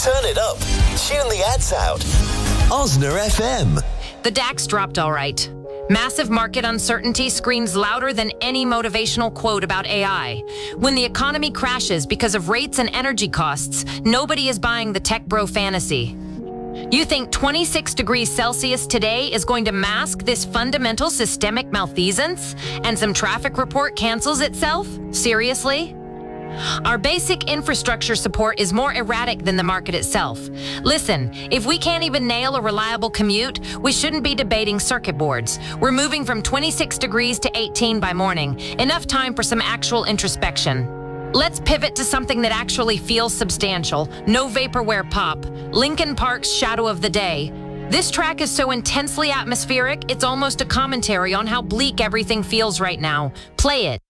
Turn it up. Tune the ads out. Osner FM. The DAX dropped all right. Massive market uncertainty screams louder than any motivational quote about AI. When the economy crashes because of rates and energy costs, nobody is buying the tech bro fantasy. You think 26 degrees Celsius today is going to mask this fundamental systemic malfeasance and some traffic report cancels itself? Seriously? Our basic infrastructure support is more erratic than the market itself. Listen, if we can't even nail a reliable commute, we shouldn't be debating circuit boards. We're moving from 26 degrees to 18 by morning. Enough time for some actual introspection. Let's pivot to something that actually feels substantial. No vaporware pop. Linkin Park's Shadow of the Day. This track is so intensely atmospheric, it's almost a commentary on how bleak everything feels right now. Play it.